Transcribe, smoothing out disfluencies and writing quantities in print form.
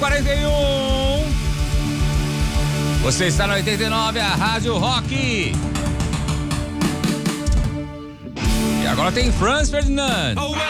7h41. Você está na 89, a Rádio Rock. E agora tem Franz Ferdinand.